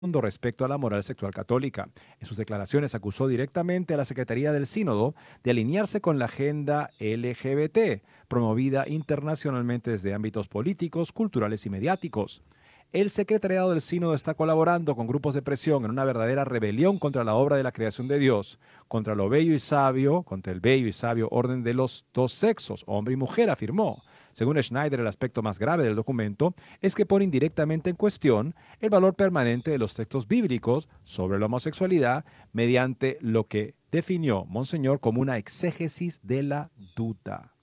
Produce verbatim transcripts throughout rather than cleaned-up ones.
mundo respecto a la moral sexual católica. En sus declaraciones acusó directamente a la Secretaría del Sínodo de alinearse con la agenda L G B T, promovida internacionalmente desde ámbitos políticos, culturales y mediáticos. El secretariado del Sínodo está colaborando con grupos de presión en una verdadera rebelión contra la obra de la creación de Dios, contra lo bello y sabio, contra el bello y sabio orden de los dos sexos, hombre y mujer, afirmó. Según Schneider, el aspecto más grave del documento es que pone indirectamente en cuestión el valor permanente de los textos bíblicos sobre la homosexualidad mediante lo que definió Monseñor como una exégesis de la duda.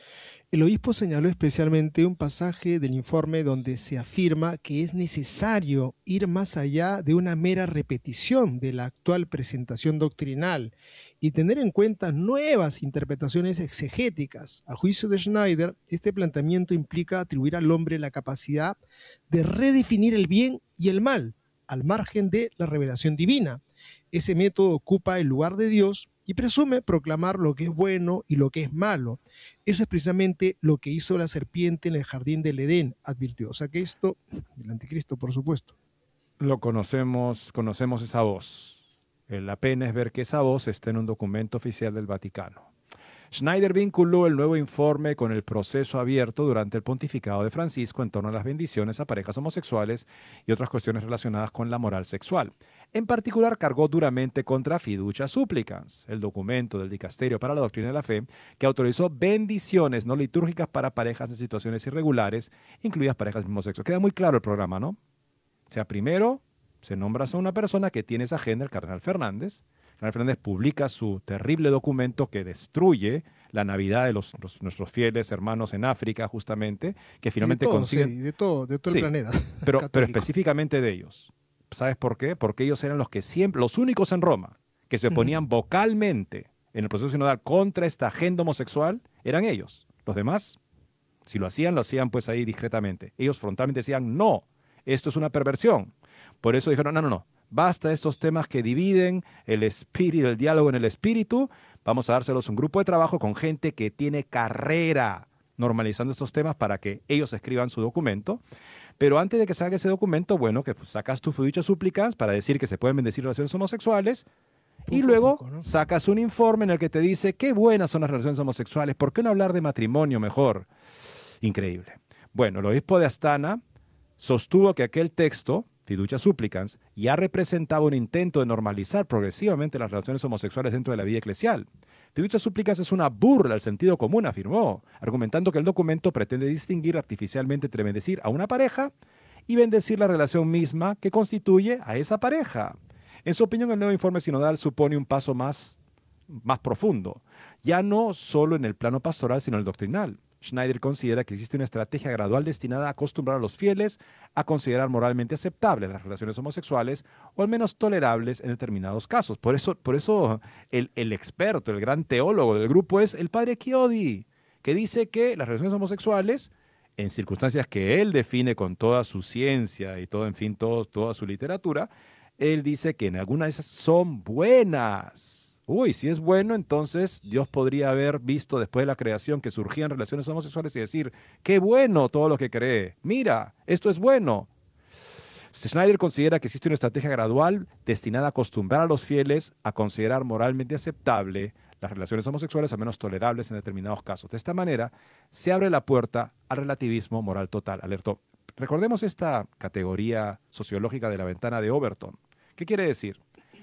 El obispo señaló especialmente un pasaje del informe donde se afirma que es necesario ir más allá de una mera repetición de la actual presentación doctrinal y tener en cuenta nuevas interpretaciones exegéticas. A juicio de Schneider, este planteamiento implica atribuir al hombre la capacidad de redefinir el bien y el mal, al margen de la revelación divina. Ese método ocupa el lugar de Dios y presume proclamar lo que es bueno y lo que es malo. Eso es precisamente lo que hizo la serpiente en el jardín del Edén, advirtió. O sea que esto, del anticristo, por supuesto. Lo conocemos, conocemos esa voz. La pena es ver que esa voz está en un documento oficial del Vaticano. Schneider vinculó el nuevo informe con el proceso abierto durante el pontificado de Francisco en torno a las bendiciones a parejas homosexuales y otras cuestiones relacionadas con la moral sexual. En particular, cargó duramente contra Fiducia Supplicans, el documento del Dicasterio para la Doctrina de la Fe, que autorizó bendiciones no litúrgicas para parejas en situaciones irregulares, incluidas parejas del mismo sexo. Queda muy claro el programa, ¿no? O sea, primero se nombra a una persona que tiene esa agenda, el cardenal Fernández. Cardenal Fernández publica su terrible documento que destruye la Navidad de los, los, nuestros fieles hermanos en África, justamente, que finalmente de todo, consiguen... Sí, de todo, de todo sí, el planeta. Pero, pero específicamente de ellos. ¿Sabes por qué? Porque ellos eran los que siempre, los únicos en Roma, que se oponían uh-huh. vocalmente en el proceso sinodal contra esta agenda homosexual, eran ellos. Los demás, si lo hacían, lo hacían pues ahí discretamente. Ellos frontalmente decían, no, esto es una perversión. Por eso dijeron, no, no, no, basta estos temas que dividen el espíritu, el diálogo en el espíritu, vamos a dárselos a un grupo de trabajo con gente que tiene carrera normalizando estos temas para que ellos escriban su documento. Pero antes de que salga ese documento, bueno, que pues sacas tu Fiducia Supplicans para decir que se pueden bendecir relaciones homosexuales poco, y luego poco, ¿no? sacas un informe en el que te dice qué buenas son las relaciones homosexuales, ¿por qué no hablar de matrimonio mejor? Increíble. Bueno, el obispo de Astana sostuvo que aquel texto, Fiducia Supplicans, ya representaba un intento de normalizar progresivamente las relaciones homosexuales dentro de la vida eclesial. Fiducia Supplicans es una burla al sentido común, afirmó, argumentando que el documento pretende distinguir artificialmente entre bendecir a una pareja y bendecir la relación misma que constituye a esa pareja. En su opinión, el nuevo informe sinodal supone un paso más, más profundo, ya no solo en el plano pastoral, sino en el doctrinal. Schneider considera que existe una estrategia gradual destinada a acostumbrar a los fieles a considerar moralmente aceptables las relaciones homosexuales o al menos tolerables en determinados casos. Por eso, por eso el, el experto, el gran teólogo del grupo es el padre Chiodi, que dice que las relaciones homosexuales, en circunstancias que él define con toda su ciencia y todo, en fin, todo, toda su literatura, él dice que en algunas de esas son buenas. Uy, si es bueno, entonces Dios podría haber visto después de la creación que surgían relaciones homosexuales y decir, qué bueno todo lo que cree, mira, esto es bueno. Schneider considera que existe una estrategia gradual destinada a acostumbrar a los fieles a considerar moralmente aceptable las relaciones homosexuales, al menos tolerables en determinados casos. De esta manera, se abre la puerta al relativismo moral total, alertó. Recordemos esta categoría sociológica de la ventana de Overton. ¿Qué quiere decir?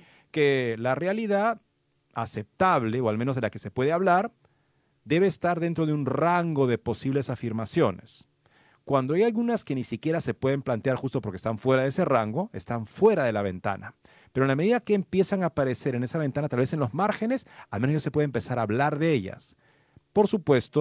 Que la realidad aceptable, o al menos de la que se puede hablar, debe estar dentro de un rango de posibles afirmaciones. Cuando hay algunas que ni siquiera se pueden plantear justo porque están fuera de ese rango, están fuera de la ventana. Pero en la medida que empiezan a aparecer en esa ventana, tal vez en los márgenes, al menos ya se puede empezar a hablar de ellas. Por supuesto,